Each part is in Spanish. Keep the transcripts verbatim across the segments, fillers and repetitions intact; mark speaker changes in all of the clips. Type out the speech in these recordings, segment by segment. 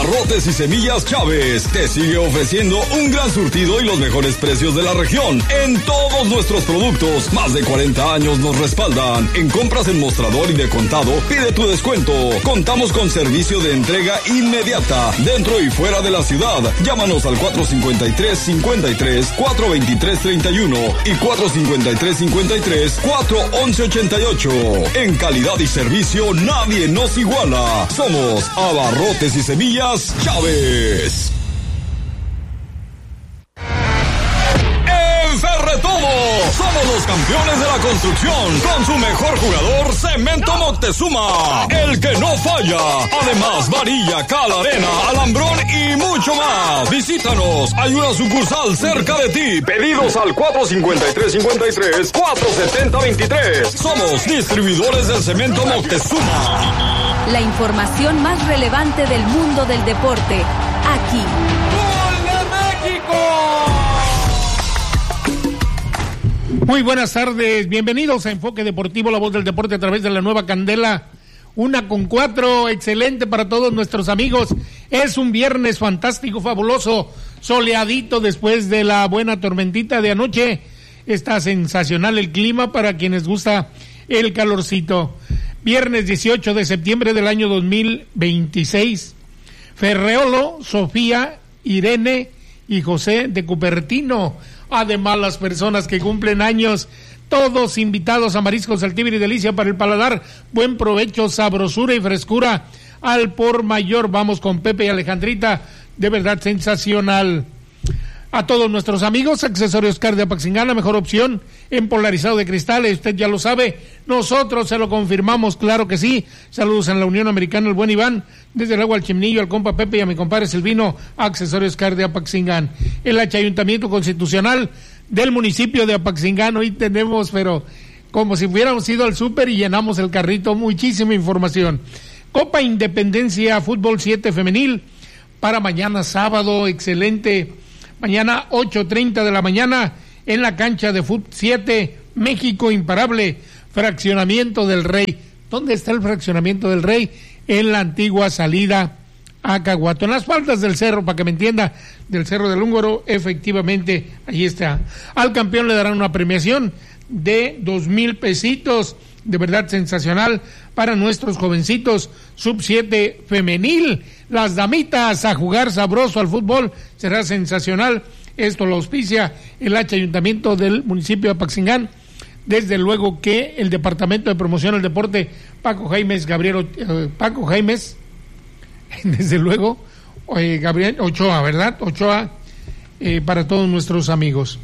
Speaker 1: Abarrotes y Semillas Chávez te sigue ofreciendo un gran surtido y los mejores precios de la región en todos nuestros productos. Más de cuarenta años nos respaldan. En compras en mostrador y de contado, pide tu descuento. Contamos con servicio de entrega inmediata dentro y fuera de la ciudad. Llámanos al cuatro cinco tres, cinco tres, cuatro dos tres, tres uno y cuatro cinco tres, cinco tres, cuatro once ochenta y ocho. En calidad y servicio nadie nos iguala. Somos Abarrotes y Semillas Chávez. En Ferretodo somos los campeones de la construcción con su mejor jugador Cemento Moctezuma, el que no falla. Además, varilla, cal, arena, alambrón y mucho más. Visítanos, hay una sucursal cerca de ti. Pedidos al cuatro cinco tres, cinco tres, cuatro siete cero, dos tres. Somos distribuidores del Cemento Moctezuma.
Speaker 2: La información más relevante del mundo del deporte, aquí.
Speaker 3: ¡Gol de México! Muy buenas tardes, bienvenidos a Enfoque Deportivo, la voz del deporte a través de la nueva Candela. Una con cuatro, excelente para todos nuestros amigos. Es un viernes fantástico, fabuloso, soleadito después de la buena tormentita de anoche. Está sensacional el clima para quienes gusta el calorcito. Viernes dieciocho de septiembre del año dos mil veintiséis. Ferreolo, Sofía, Irene y José de Cupertino. Además, las personas que cumplen años, todos invitados a Mariscos Altíbar y Delicia para el paladar. Buen provecho, sabrosura y frescura al por mayor. Vamos con Pepe y Alejandrita, de verdad sensacional. A todos nuestros amigos, Accesorios Car de Apaxingán, la mejor opción en polarizado de cristales, usted ya lo sabe, nosotros se lo confirmamos, claro que sí. Saludos en la Unión Americana, el buen Iván, desde el agua al Chimnillo, al compa Pepe y a mi compadre Silvino, Accesorios Car de Apaxingán. El Ayuntamiento Constitucional del municipio de Apaxingán, hoy tenemos, pero como si hubiéramos ido al súper y llenamos el carrito, muchísima información. Copa Independencia Fútbol siete Femenil, para mañana sábado, excelente. Mañana ocho treinta de la mañana en la cancha de Fut siete, México Imparable, Fraccionamiento del Rey. ¿Dónde está el Fraccionamiento del Rey? En la antigua salida a Caguato, en las faldas del cerro, para que me entienda, del Cerro del Húngaro, efectivamente, allí está. Al campeón le darán una premiación de dos mil pesitos, de verdad sensacional para nuestros jovencitos, sub siete femenil. Las damitas a jugar sabroso al fútbol, será sensacional. Esto lo auspicia el Ayuntamiento del municipio de Apaxingán. Desde luego que el Departamento de Promoción al Deporte, Paco Jaimes, Gabriel, eh, Paco Jaimes, desde luego, eh, Gabriel Ochoa, ¿verdad? Ochoa, eh, para todos nuestros amigos.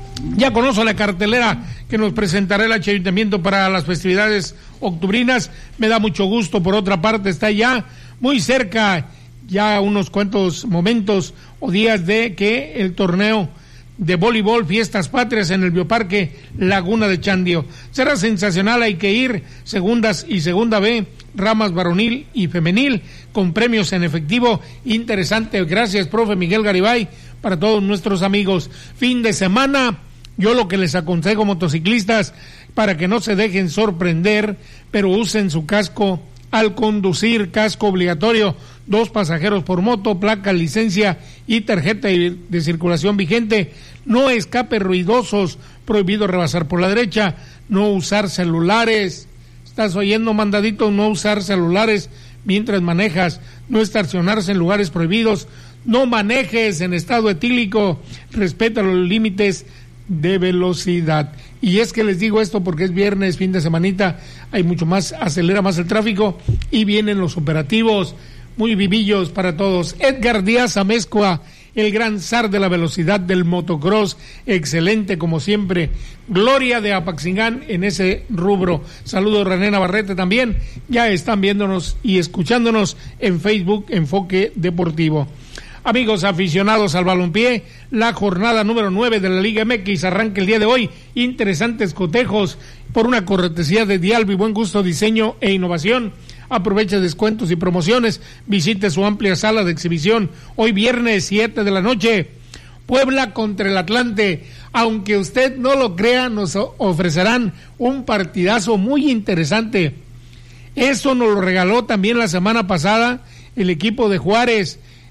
Speaker 3: Ya conozco la cartelera que nos presentará el Ayuntamiento para las festividades octubrinas. Me da mucho gusto, por otra parte, está ya muy cerca, ya unos cuantos momentos o días de que el torneo de voleibol Fiestas Patrias en el Bioparque Laguna de Chandio. Será sensacional, hay que ir, segundas y segunda B, ramas varonil y femenil, con premios en efectivo, interesante. Gracias, profe Miguel Garibay, para todos nuestros amigos. Fin de semana, yo lo que les aconsejo, motociclistas, para que no se dejen sorprender, pero usen su casco al conducir, casco obligatorio, dos pasajeros por moto, placa, licencia y tarjeta de circulación vigente, no escape ruidosos, prohibido rebasar por la derecha, no usar celulares, estás oyendo, mandadito, no usar celulares mientras manejas, no estacionarse en lugares prohibidos, no manejes en estado etílico, respeta los límites de velocidad. Y es que les digo esto porque es viernes, fin de semanita, hay mucho más, acelera más el tráfico y vienen los operativos muy vivillos para todos. Edgar Díaz Amezcua, el gran zar de la velocidad del motocross, excelente como siempre. Gloria de Apaxingán en ese rubro. Saludos René Navarrete también, ya están viéndonos y escuchándonos en Facebook Enfoque Deportivo. Amigos aficionados al balompié, la jornada número nueve de la Liga M X arranca el día de hoy. Interesantes cotejos por una cortesía de Dialbi, buen gusto, diseño e innovación. Aproveche descuentos y promociones. Visite su amplia sala de exhibición. Hoy viernes siete de la noche. Puebla contra el Atlante. Aunque usted no lo crea, nos ofrecerán un partidazo muy interesante. Eso nos lo regaló también la semana pasada el equipo de Juárez.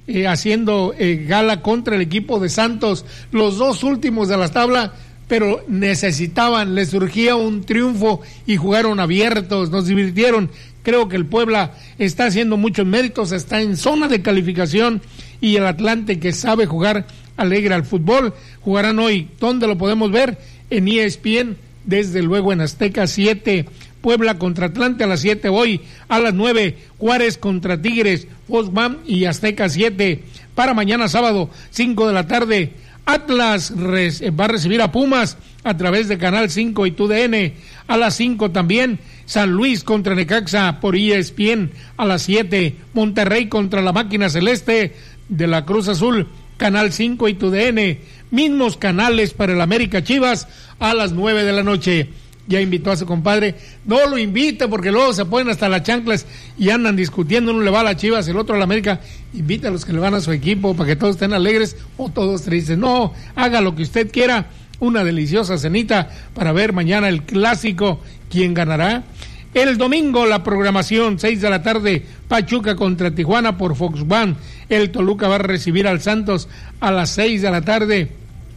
Speaker 3: eh, haciendo eh, gala contra el equipo de Santos, los dos últimos de la tabla, pero necesitaban, les surgía un triunfo y jugaron abiertos, nos divirtieron. Creo que el Puebla está haciendo muchos méritos, está en zona de calificación, y el Atlante, que sabe jugar alegre al fútbol, jugarán hoy. ¿Dónde lo podemos ver? En E S P N, desde luego en Azteca siete. Puebla contra Atlante a las siete hoy. A las nueve, Juárez contra Tigres, Fox One y Azteca siete. Para mañana sábado, cinco de la tarde, Atlas res, va a recibir a Pumas a través de Canal cinco y T U D N. A las cinco también, San Luis contra Necaxa por E S P N. A las siete, Monterrey contra la Máquina Celeste de la Cruz Azul, Canal cinco y T U D N. Mismos canales para el América Chivas a las nueve de la noche. Ya invitó a su compadre, no lo invite porque luego se ponen hasta las chanclas y andan discutiendo, uno le va a las Chivas, el otro a la América. Invita a los que le van a su equipo para que todos estén alegres o todos tristes. No, haga lo que usted quiera, una deliciosa cenita para ver mañana el clásico. ¿Quién ganará? El domingo la programación, seis de la tarde, Pachuca contra Tijuana por Fox One. El Toluca va a recibir al Santos a las seis de la tarde.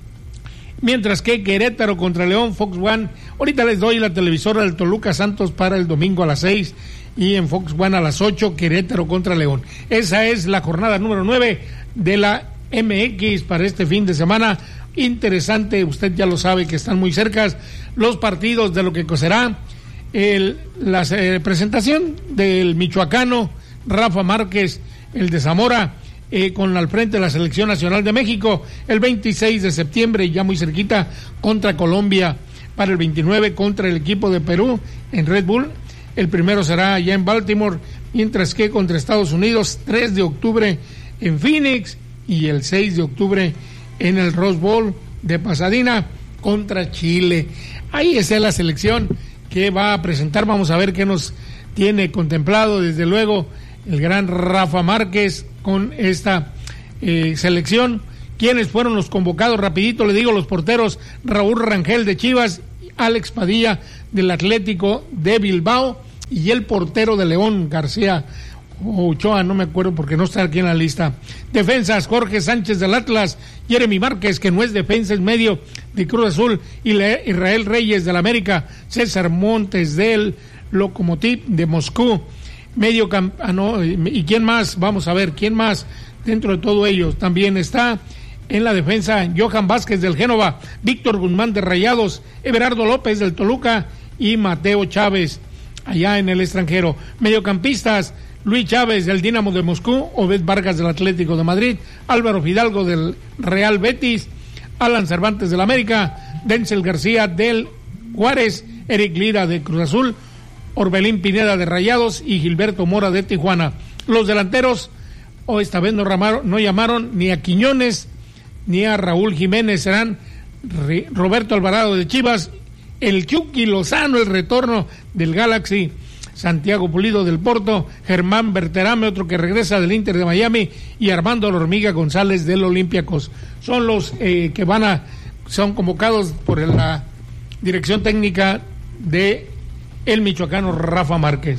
Speaker 3: Mientras que Querétaro contra León, Fox One. Ahorita les doy la televisora del Toluca Santos para el domingo a las seis, y en Fox One a las ocho, Querétaro contra León. Esa es la jornada número nueve de la M X para este fin de semana. Interesante, usted ya lo sabe que están muy cerca los partidos de lo que será el, la eh, presentación del michoacano Rafa Márquez, el de Zamora, Eh, con al frente de la Selección Nacional de México, el veintiséis de septiembre, ya muy cerquita, contra Colombia. Para el veintinueve, contra el equipo de Perú en Red Bull. El primero será allá en Baltimore, mientras que contra Estados Unidos, tres de octubre en Phoenix, y el seis de octubre en el Rose Bowl de Pasadena contra Chile. Ahí está la selección que va a presentar. Vamos a ver qué nos tiene contemplado, desde luego, el gran Rafa Márquez con esta eh, selección. ¿Quiénes fueron los convocados? Rapidito le digo: los porteros Raúl Rangel de Chivas, Alex Padilla del Atlético de Bilbao, y el portero de León, García Ochoa, no me acuerdo porque no está aquí en la lista. Defensas: Jorge Sánchez del Atlas, Jeremy Márquez, que no es defensa, es medio, de Cruz Azul, y Israel Reyes del América, César Montes del Lokomotiv de Moscú. Medio camp... ah, no, ¿y quién más? Vamos a ver, ¿quién más dentro de todo ellos? También está en la defensa Johan Vázquez del Génova, Víctor Guzmán de Rayados, Everardo López del Toluca y Mateo Chávez allá en el extranjero. Mediocampistas: Luis Chávez del Dinamo de Moscú, Obed Vargas del Atlético de Madrid, Álvaro Fidalgo del Real Betis, Alan Cervantes del América, Denzel García del Juárez, Eric Lira de Cruz Azul, Orbelín Pineda de Rayados y Gilberto Mora de Tijuana. Los delanteros, o oh, esta vez no, ramaron, no llamaron ni a Quiñones ni a Raúl Jiménez, serán Roberto Alvarado de Chivas, el Chucky Lozano, el retorno del Galaxy, Santiago Pulido del Porto, Germán Berterame, otro que regresa del Inter de Miami, y Armando La Hormiga González del Olympiacos. Son los eh, que van a, son convocados por la dirección técnica de el michoacano Rafa Márquez.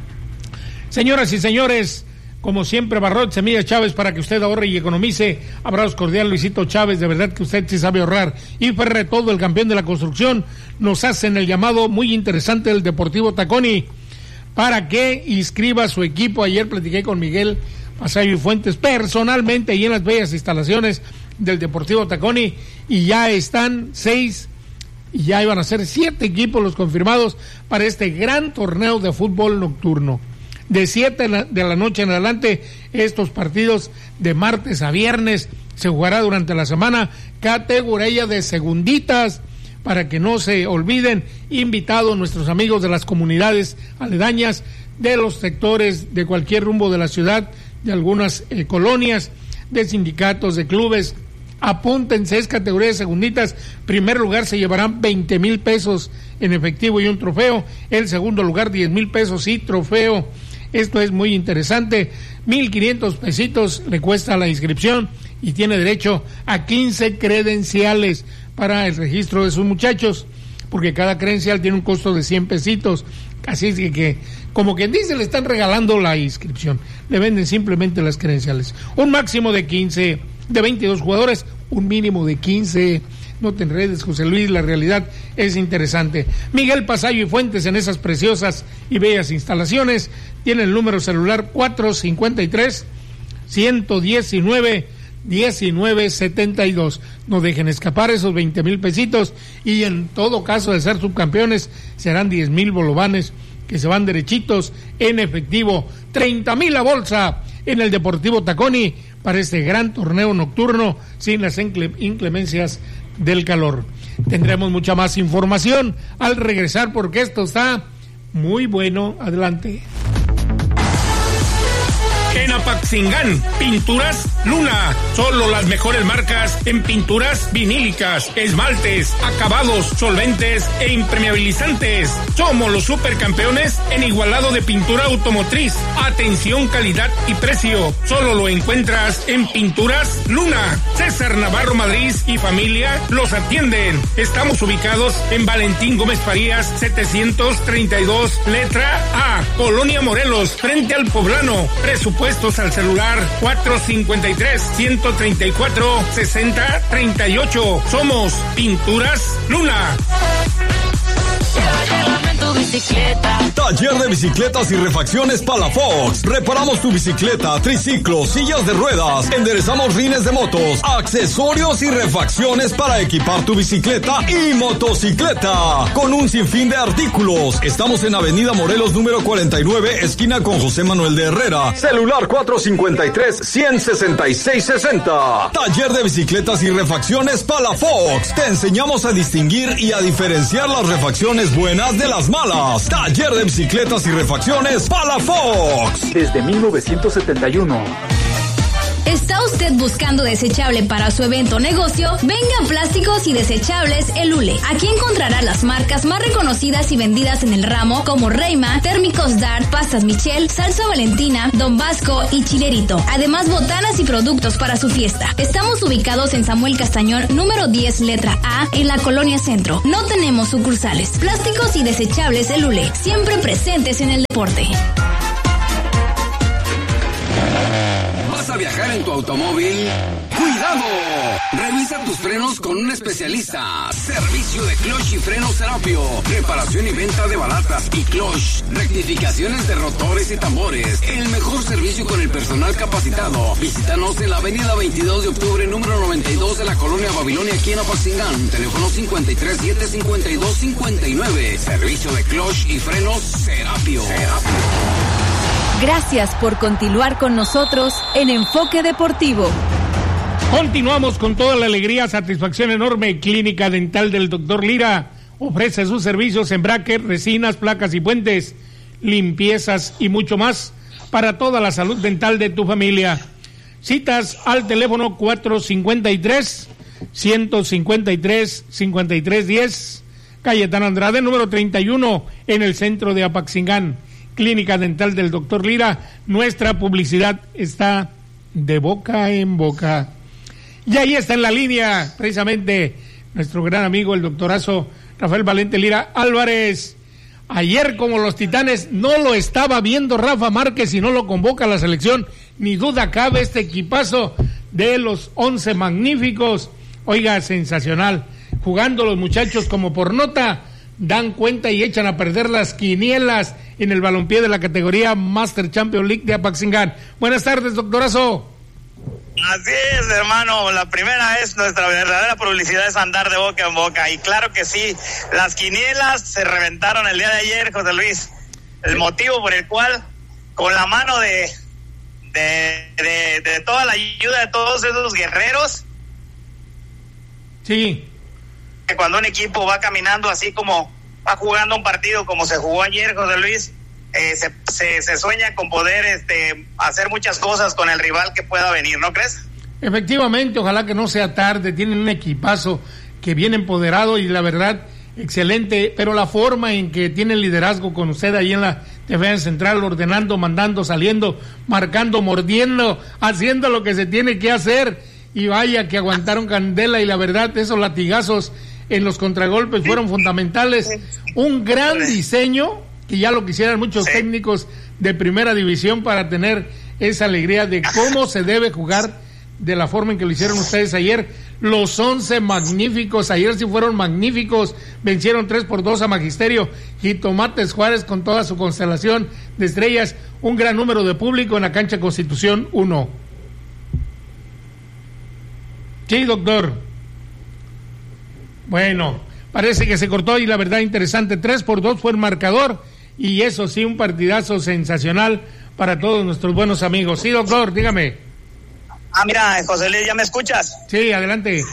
Speaker 3: Señoras y señores, como siempre, Barrot Semillas Chávez, para que usted ahorre y economice. Abrazo cordial, Luisito Chávez, de verdad que usted sí sabe ahorrar. Y Ferre Todo, el campeón de la construcción, nos hacen el llamado muy interesante del Deportivo Taconi para que inscriba su equipo. Ayer platiqué con Miguel Pasayo y Fuentes personalmente y en las bellas instalaciones del Deportivo Taconi, y ya están seis, y ya iban a ser siete equipos los confirmados para este gran torneo de fútbol nocturno. De siete de la noche en adelante, estos partidos de martes a viernes se jugará durante la semana, categoría de segunditas, para que no se olviden. Invitados nuestros amigos de las comunidades aledañas, de los sectores de cualquier rumbo de la ciudad, de algunas eh, colonias, de sindicatos, de clubes. Apúntense, es categoría de segunditas. Primer lugar se llevarán veinte mil pesos en efectivo y un trofeo. El segundo lugar diez mil pesos y trofeo. Esto es muy interesante. Mil quinientos pesitos le cuesta la inscripción y tiene derecho a quince credenciales para el registro de sus muchachos, porque cada credencial tiene un costo de cien pesitos. Así es que, que, como quien dice, le están regalando la inscripción. Le venden simplemente las credenciales. Un máximo de quince, de veintidós jugadores, un mínimo de quince. No te enredes, José Luis, la realidad es interesante. Miguel Pasayo y Fuentes, en esas preciosas y bellas instalaciones, tiene el número celular cuatro cinco tres, uno uno nueve, uno nueve siete dos. No dejen escapar esos veinte mil pesitos, y en todo caso de ser subcampeones serán diez mil bolovanes que se van derechitos en efectivo. Treinta mil a bolsa en el Deportivo Taconi para este gran torneo nocturno sin las inclemencias del calor. Tendremos mucha más información al regresar, porque esto está muy bueno. Adelante.
Speaker 4: En Apaxingán, Pinturas Luna. Solo las mejores marcas en pinturas vinílicas, esmaltes, acabados, solventes e impermeabilizantes. Somos los supercampeones en igualado de pintura automotriz. Atención, calidad y precio. Solo lo encuentras en Pinturas Luna. César Navarro Madrid y familia los atienden. Estamos ubicados en Valentín Gómez Farías, setecientos treinta y dos, letra A, Colonia Morelos, frente al Poblano. Presupuesto Puestos al celular cuatro cinco tres, uno tres cuatro, seis cero tres ocho. Somos Pinturas Luna.
Speaker 1: Taller de bicicletas y refacciones Palafox. Reparamos tu bicicleta, triciclo, sillas de ruedas, enderezamos rines de motos, accesorios y refacciones para equipar tu bicicleta y motocicleta, con un sinfín de artículos. Estamos en Avenida Morelos número cuarenta y nueve, esquina con José Manuel de Herrera. Celular cuatro cinco tres, uno cero seis seis seis cero. Taller de bicicletas y refacciones Palafox. Te enseñamos a distinguir y a diferenciar las refacciones buenas de las malas. Taller de bicicletas y refacciones Palafox.
Speaker 5: Desde mil novecientos setenta y uno.
Speaker 6: ¿Está usted buscando desechable para su evento o negocio? Venga a Plásticos y Desechables El Ule. Aquí encontrará las marcas más reconocidas y vendidas en el ramo, como Reima, Térmicos Dart, Pastas Michel, Salsa Valentina, Don Vasco y Chilerito. Además, botanas y productos para su fiesta. Estamos ubicados en Samuel Castañón, número diez, letra A, en la Colonia Centro. No tenemos sucursales. Plásticos y Desechables El Ule, siempre presentes en el deporte.
Speaker 7: A viajar en tu automóvil, ¡cuidado! Revisa tus frenos con un especialista. Servicio de clutch y frenos Serapio. Reparación y venta de balatas y clutch. Rectificaciones de rotores y tambores. El mejor servicio con el personal capacitado. Visítanos en la avenida veintidós de octubre, número noventa y dos de la Colonia Babilonia, aquí en Apaxingán. Teléfono cincuenta y tres, siete cincuenta y dos, cincuenta y nueve. Servicio de clutch y frenos Serapio. Serapio.
Speaker 2: Gracias por continuar con nosotros en Enfoque Deportivo.
Speaker 3: Continuamos con toda la alegría, satisfacción enorme. Clínica Dental del doctor Lira ofrece sus servicios en bracket, resinas, placas y puentes, limpiezas y mucho más para toda la salud dental de tu familia. Citas al teléfono cuatro cinco tres, uno cinco tres, cinco tres uno cero, Cayetano Andrade, número treinta y uno, en el centro de Apaxingán. Clínica Dental del doctor Lira. Nuestra publicidad está de boca en boca. Y ahí está en la línea, precisamente, nuestro gran amigo, el doctorazo Rafael Valente Lira Álvarez. Ayer, como los Titanes, no lo estaba viendo Rafa Márquez y no lo convoca a la selección. Ni duda cabe, este equipazo de los once magníficos. Oiga, sensacional. Jugando los muchachos como por nota, dan cuenta y echan a perder las quinielas en el balompié de la categoría Master Champions League de Apaxingán. Buenas tardes, doctorazo.
Speaker 8: Así es, hermano, la primera es nuestra verdadera publicidad, es andar de boca en boca, y claro que sí, las quinielas se reventaron el día de ayer, José Luis, el motivo por el cual, con la mano de de, de, de toda la ayuda de todos esos guerreros,
Speaker 3: sí,
Speaker 8: que cuando un equipo va caminando así como va jugando un partido como se jugó ayer, José Luis, eh, se, se, se sueña con poder este hacer muchas cosas con el rival que pueda venir, ¿no crees?
Speaker 3: Efectivamente, ojalá que no sea tarde. Tienen un equipazo que viene empoderado y la verdad excelente, pero la forma en que tiene el liderazgo con usted ahí en la defensa central, ordenando, mandando, saliendo, marcando, mordiendo, haciendo lo que se tiene que hacer, y vaya que aguantaron candela, y la verdad esos latigazos en los contragolpes fueron fundamentales. Un gran diseño que ya lo quisieran muchos sí. técnicos de primera división para tener esa alegría de cómo se debe jugar de la forma en que lo hicieron ustedes ayer. Los once magníficos, ayer sí fueron magníficos, vencieron tres por dos a Magisterio, Jitomates Juárez con toda su constelación de estrellas, un gran número de público en la cancha Constitución uno. Sí, doctor. Bueno, parece que se cortó y la verdad interesante, tres por dos fue el marcador y eso sí, un partidazo sensacional para todos nuestros buenos amigos. Sí, doctor, dígame.
Speaker 8: Ah, mira, José Luis, ¿ya me escuchas?
Speaker 3: Sí, adelante.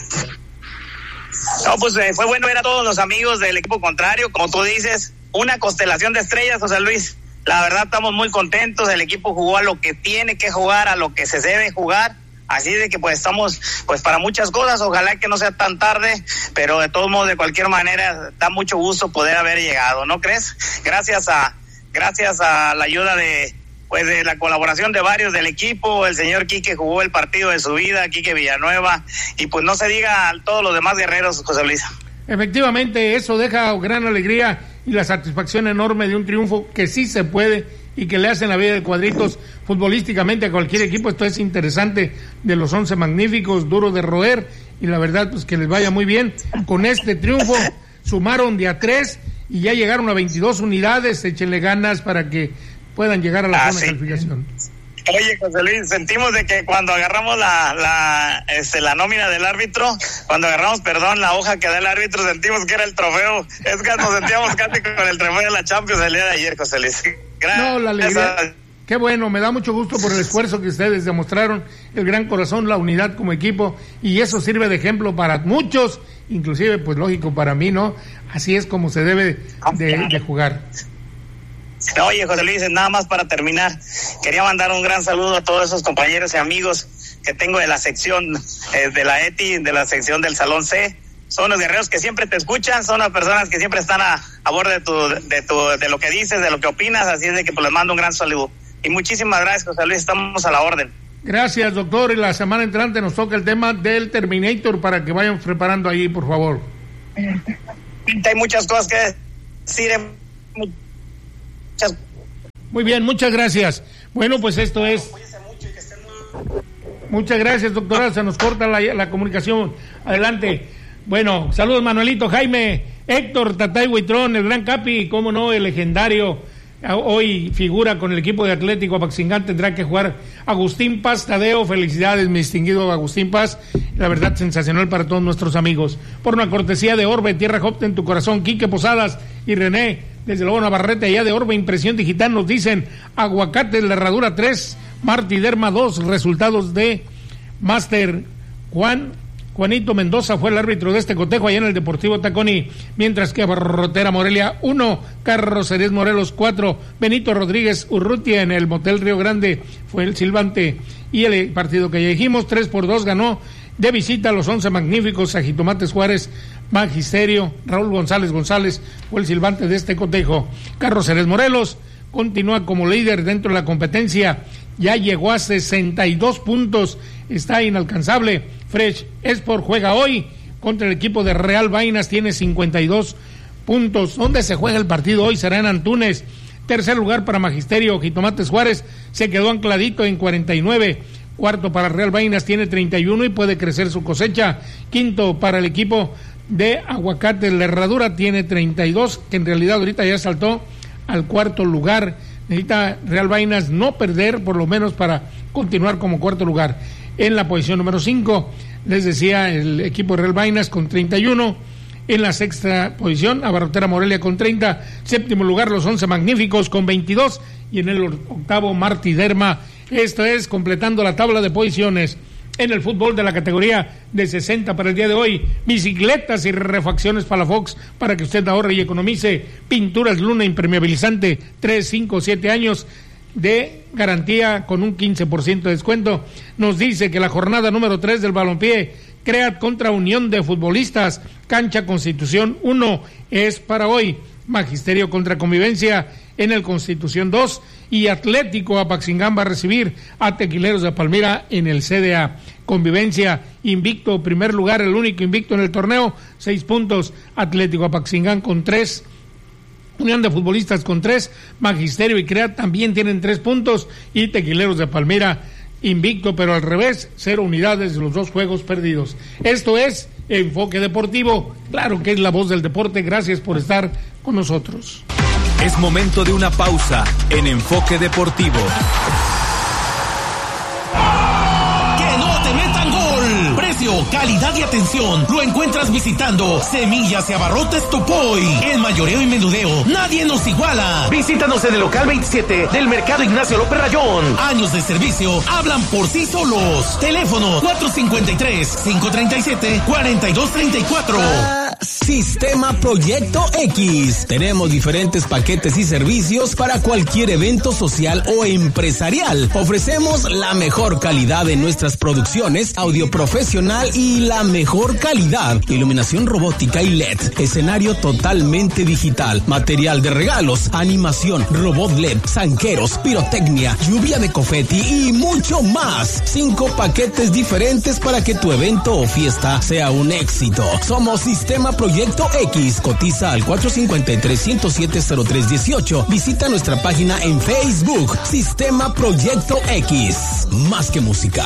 Speaker 8: No, pues eh, fue bueno ver a todos los amigos del equipo contrario, como tú dices, una constelación de estrellas, José Luis. La verdad estamos muy contentos, el equipo jugó a lo que tiene que jugar, a lo que se debe jugar, así de que pues estamos pues para muchas cosas, ojalá que no sea tan tarde, pero de todos modos, de cualquier manera, da mucho gusto poder haber llegado, ¿no crees? Gracias a, gracias a la ayuda de pues de la colaboración de varios del equipo, el señor Quique jugó el partido de su vida, Quique Villanueva, y pues no se diga a todos los demás guerreros, José Luis.
Speaker 3: Efectivamente, eso deja gran alegría y la satisfacción enorme de un triunfo que sí se puede y que le hacen la vida de cuadritos futbolísticamente a cualquier equipo. Esto es interesante, de los once magníficos, duro de roer, y la verdad pues que les vaya muy bien. Con este triunfo sumaron de a tres y ya llegaron a veintidós unidades, échenle ganas para que puedan llegar a la
Speaker 8: ah,
Speaker 3: zona
Speaker 8: sí.
Speaker 3: de calificación.
Speaker 8: Oye, José Luis, sentimos de que cuando agarramos la la este, la nómina del árbitro, cuando agarramos, perdón, la hoja que da el árbitro, sentimos que era el trofeo. Es que nos sentíamos casi con el trofeo de la Champions el día de ayer, José Luis. Gran,
Speaker 3: no, la alegría. Esa... Qué bueno, me da mucho gusto por el esfuerzo que ustedes demostraron, el gran corazón, la unidad como equipo, y eso sirve de ejemplo para muchos, inclusive, pues lógico, para mí, ¿no? Así es como se debe de, de jugar.
Speaker 8: Oye, José Luis, nada más para terminar, quería mandar un gran saludo a todos esos compañeros y amigos que tengo de la sección eh, de la E T I, de la sección del Salón C. Son los guerreros que siempre te escuchan, son las personas que siempre están a, a bordo de tu, de tu, de lo que dices, de lo que opinas, así es de que pues les mando un gran saludo. Y muchísimas gracias, José Luis, estamos a la orden.
Speaker 3: Gracias, doctor, y la semana entrante nos toca el tema del Terminator para que vayan preparando ahí, por favor.
Speaker 8: Hay muchas cosas que decir.
Speaker 3: Muy bien, muchas gracias. Bueno, pues esto es. Muchas gracias, doctora. Se nos corta la, la comunicación. Adelante. Bueno, saludos, Manuelito, Jaime, Héctor, Tatay Huitrón, el gran Capi, cómo no, el legendario. Hoy figura con el equipo de Atlético Apaxingán, tendrá que jugar Agustín Paz Tadeo. Felicidades, mi distinguido Agustín Paz. La verdad, sensacional para todos nuestros amigos. Por una cortesía de Orbe, Tierra Jopte en tu corazón, Quique Posadas y René, desde luego Navarrete, allá de Orbe, Impresión Digital, nos dicen Aguacate, la Herradura tres, Marti Derma dos, resultados de Máster Juan. Juanito Mendoza fue el árbitro de este cotejo allá en el Deportivo Taconi, mientras que Barrotera Morelia uno, Carrocerías Morelos cuatro, Benito Rodríguez Urrutia en el Motel Río Grande fue el silbante, y el partido que ya dijimos, tres por dos ganó de visita a los once magníficos a Jitomates Juárez, Magisterio, Raúl González González fue el silbante de este cotejo. Carrocerías Morelos continúa como líder dentro de la competencia, ya llegó a sesenta y dos puntos, está inalcanzable. Fresh Sport juega hoy contra el equipo de Real Vainas, tiene cincuenta y dos puntos. ¿Dónde se juega el partido hoy? Será en Antunes. Tercer lugar para Magisterio, Jitomates Juárez se quedó ancladito en cuarenta y nueve. Cuarto para Real Vainas, tiene treinta y uno y puede crecer su cosecha. Quinto para el equipo de Aguacate, la Herradura, tiene treinta y dos, que en realidad ahorita ya saltó al cuarto lugar. Necesita Real Vainas no perder, por lo menos para continuar como cuarto lugar. En la posición número cinco, les decía, el equipo de Real Vainas con treinta y uno. En la sexta posición, Abarrotera Morelia con treinta. Séptimo lugar, los once magníficos con veintidós. Y en el octavo, Marti Derma. Esto es completando la tabla de posiciones. En el fútbol de la categoría de sesenta para el día de hoy, bicicletas y refacciones Palafox para que usted ahorre y economice. Pinturas Luna impermeabilizante, tres, cinco, siete años de garantía con un quince por ciento de descuento. Nos dice que la jornada número tres del balompié, CREAT contra Unión de Futbolistas, cancha Constitución uno, es para hoy. Magisterio contra Convivencia en el Constitución dos, y Atlético Apaxingán va a recibir a Tequileros de Palmira en el C D A. Convivencia invicto, primer lugar, el único invicto en el torneo, seis puntos. Atlético Apaxingán con tres, Unión de Futbolistas con tres, Magisterio y CREA también tienen tres puntos, y Tequileros de Palmira invicto, pero al revés, cero unidades de los dos juegos perdidos. Esto es Enfoque Deportivo, claro que es la voz del deporte. Gracias por estar con nosotros.
Speaker 9: Es momento de una pausa en Enfoque Deportivo.
Speaker 10: ¡Que no te metan gol! Precio, calidad y atención lo encuentras visitando Semillas y Abarrotes Topoy. En mayoreo y menudeo, nadie nos iguala. Visítanos en el local veintisiete del Mercado Ignacio López Rayón. Años de servicio hablan por sí solos. Teléfono cuatro cinco tres, cinco tres siete, cuatro dos tres cuatro.
Speaker 11: Sistema Proyecto X. Tenemos diferentes paquetes y servicios para cualquier evento social o empresarial. Ofrecemos la mejor calidad en nuestras producciones, audio profesional y la mejor calidad, iluminación robótica y L E D, escenario totalmente digital, material de regalos, animación, robot L E D, zanqueros, pirotecnia, lluvia de confeti y mucho más. Cinco paquetes diferentes para que tu evento o fiesta sea un éxito. Somos Sistema Proyecto X. Cotiza al cuatro cinco tres, uno cero siete, cero tres uno ocho. Visita nuestra página en Facebook, Sistema Proyecto X. Más que música.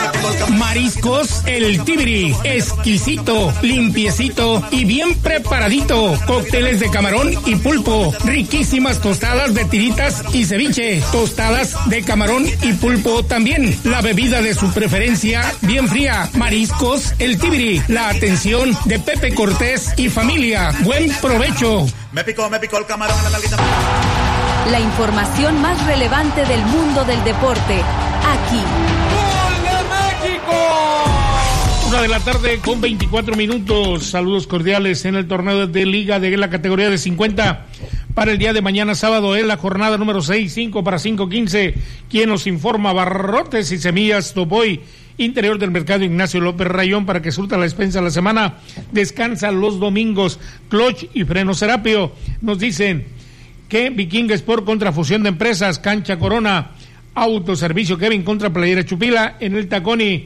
Speaker 4: Mariscos El Tibiri, exquisito, limpiecito y bien preparadito. Cócteles de camarón y pulpo, riquísimas tostadas de tiritas y ceviche, tostadas de camarón y pulpo también. La bebida de su preferencia, bien fría. Mariscos El Tibiri, la atención de Pepe Cortés y familia. Buen provecho.
Speaker 12: Me picó, me picó el camarón en la nalguita.
Speaker 2: La información más relevante del mundo del deporte, aquí.
Speaker 3: ¡Gol de México! Una de la tarde con veinticuatro minutos. Saludos cordiales en el torneo de Liga de la categoría de cincuenta. Para el día de mañana sábado es la jornada número seis, cinco para cinco quince. Quien nos informa, Barrotes y Semillas Topoy, interior del Mercado Ignacio López Rayón, para que surta la despensa de la semana. Descansa los domingos. Clutch y Freno Serapio. Nos dicen que Viking Sport contra Fusión de Empresas, Cancha Corona, Autoservicio Kevin contra Playera Chupila, en el Taconi,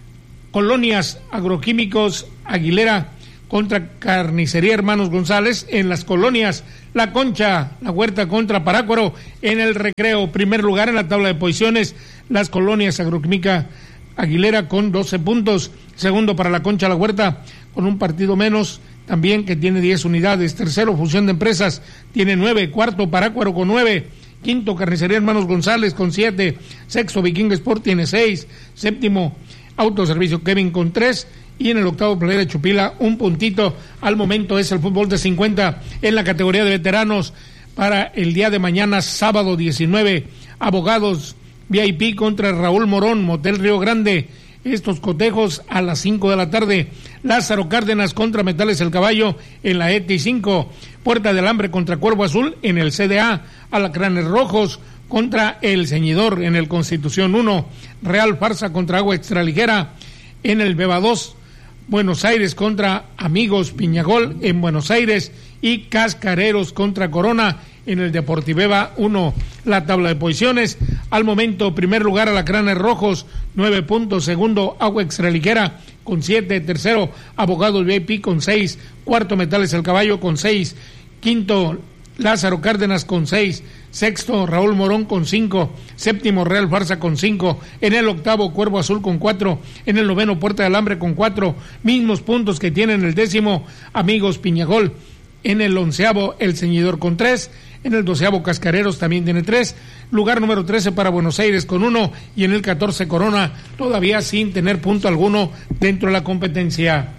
Speaker 3: Colonias Agroquímicos Aguilera contra Carnicería Hermanos González, en las Colonias, La Concha, La Huerta contra Parácuaro, en el Recreo, primer lugar en la tabla de posiciones, las Colonias Agroquímica Aguilera con doce puntos, segundo para La Concha La Huerta con un partido menos, también que tiene diez unidades, tercero Fusión de Empresas tiene nueve, cuarto Parácuaro con nueve, quinto Carnicería Hermanos González con siete, sexto Viking Sport tiene seis, séptimo Autoservicio Kevin con tres, y en el octavo Playera Chupila un puntito. Al momento es el fútbol de cincuenta en la categoría de veteranos. Para el día de mañana sábado diecinueve, Abogados V I P contra Raúl Morón, Motel Río Grande. Estos cotejos a las cinco de la tarde. Lázaro Cárdenas contra Metales El Caballo en la E T I cinco. Puerta del Hambre contra Cuervo Azul en el C D A. Alacranes Rojos contra El Ceñidor en el Constitución uno. Real Farsa contra Agua Extraligera en el Beba dos. Buenos Aires contra Amigos Piñagol en Buenos Aires, y Cascareros contra Corona en el Deportiveva uno. La tabla de posiciones, al momento, primer lugar Alacranes Rojos, nueve puntos, segundo Agua Extraligera con siete, tercero Abogados V I P con seis, cuarto Metales El Caballo con seis, quinto Lázaro Cárdenas con seis, sexto Raúl Morón con cinco, séptimo Real Farsa con cinco, en el octavo Cuervo Azul con cuatro, en el noveno Puerta del Hambre con cuatro, mismos puntos que tiene en el décimo Amigos Piñagol, en el onceavo El Ceñidor con tres, en el doceavo Cascareros también tiene tres, lugar número trece para Buenos Aires con uno, y en el catorce Corona todavía sin tener punto alguno dentro de la competencia.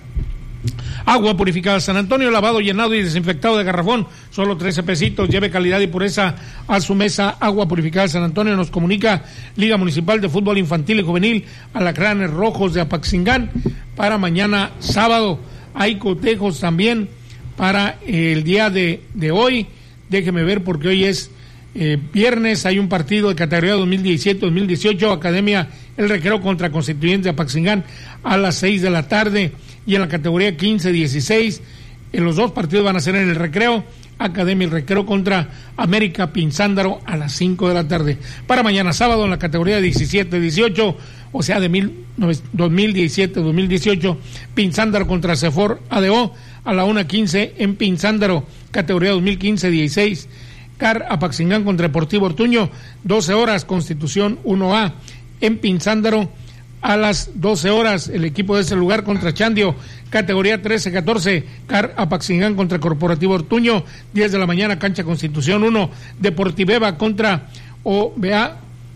Speaker 3: Agua purificada San Antonio, lavado, llenado y desinfectado de garrafón, solo trece pesitos. Lleve calidad y pureza a su mesa. Agua purificada San Antonio. Nos comunica Liga Municipal de Fútbol Infantil y Juvenil, Alacranes Rojos de Apaxingán. Para mañana sábado hay cotejos también para el día de, de hoy. Déjeme ver, porque hoy es eh, viernes. Hay un partido de categoría dos mil diecisiete dos mil dieciocho, Academia El Recreo contra Constituyentes de Apaxingán a las seis de la tarde. Y en la categoría quince dieciséis, en los dos partidos van a ser en el Recreo, Academia El Recreo contra América Pinzándaro a las cinco de la tarde. Para mañana sábado en la categoría diecisiete dieciocho, o sea de dos mil diecisiete dos mil dieciocho, Pinzándaro contra Cefor A D O a la una quince en Pinzándaro, categoría dos mil quince dieciséis, C A R Apaxingán contra Deportivo Ortuño, doce horas, Constitución uno A. En Pinzándaro, a las doce horas, el equipo de ese lugar contra Chandio, categoría trece catorce, C A R Apaxingán contra Corporativo Ortuño, diez de la mañana, cancha Constitución uno, Deportiveva contra O B A,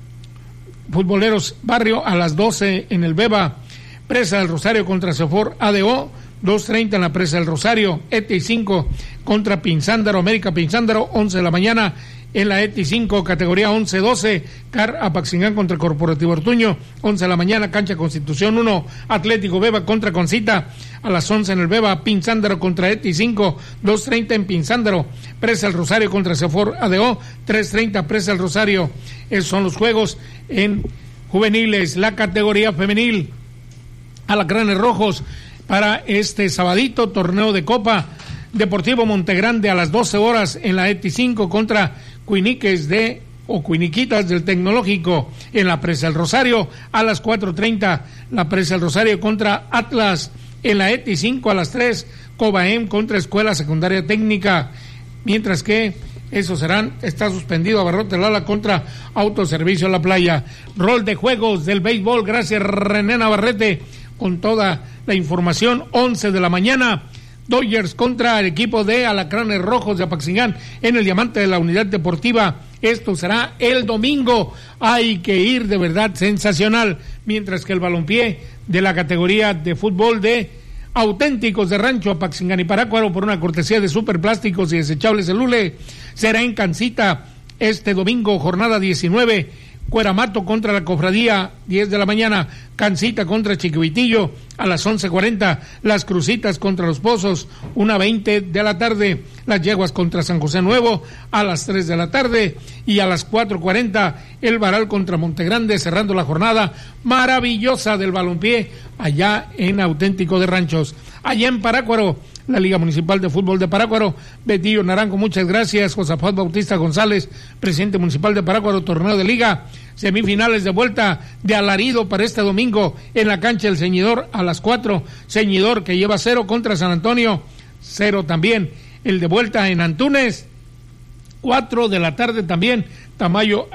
Speaker 3: Futboleros Barrio, a las doce en el Beba, Presa del Rosario contra Sefor A D O, dos treinta en la Presa del Rosario, E T I cinco contra Pinzándaro, América Pinzándaro, once de la mañana en la E T I cinco, categoría once doce, C A R Apaxingán contra Corporativo Ortuño, once de la mañana, cancha Constitución uno, Atlético Beba contra Concita, a las once en el Beba, Pinzándaro contra E T I cinco, dos treinta en Pinzándaro, Presa del Rosario contra Sefor A D O, tres treinta Presa del Rosario. Esos son los juegos en juveniles. La categoría femenil, Alacranes Rojos, para este sabadito, torneo de Copa, Deportivo Montegrande a las doce horas en la E T I cinco contra Cuiniques de o Cuiniquitas del Tecnológico en la Presa del Rosario, a las cuatro treinta la Presa del Rosario contra Atlas en la E T I cinco, a las tres Cobaem contra Escuela Secundaria Técnica, mientras que eso serán, está suspendido Abarrote Lala contra Autoservicio a la Playa. Rol de juegos del béisbol, gracias René Navarrete con toda la información. Once de la mañana, Dodgers contra el equipo de Alacranes Rojos de Apaxingán en el Diamante de la Unidad Deportiva. Esto será el domingo. Hay que ir, de verdad sensacional. Mientras que el balompié de la categoría de fútbol de Auténticos de Rancho Apaxingán y Parácuaro, por una cortesía de Superplásticos y Desechables El Lule, será en Cancita este domingo, jornada diecinueve. Cueramato contra la Cofradía, diez de la mañana, Cancita contra Chiquihuitillo, a las once cuarenta, Las Crucitas contra Los Pozos, una veinte de la tarde, Las Yeguas contra San José Nuevo, a las tres de la tarde, y a las cuatro cuarenta, El Varal contra Montegrande, cerrando la jornada maravillosa del balompié, allá en Auténtico de Ranchos. Allá en Parácuaro, la Liga Municipal de Fútbol de Parácuaro, Betillo Naranjo, muchas gracias. Josafat Bautista González, presidente municipal de Parácuaro, torneo de liga, semifinales de vuelta de alarido para este domingo en la cancha del Ceñidor a las cuatro, Ceñidor que lleva cero contra San Antonio, cero también, el de vuelta en Antunes, cuatro de la tarde también, Tamayo